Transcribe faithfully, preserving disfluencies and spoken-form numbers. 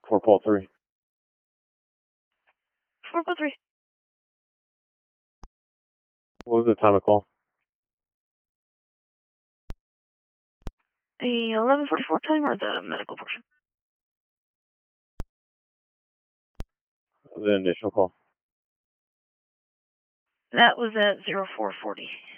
four Paul three. four Paul three. What was the time of call? The eleven forty-four time or the medical portion? The initial call. That was at zero four forty.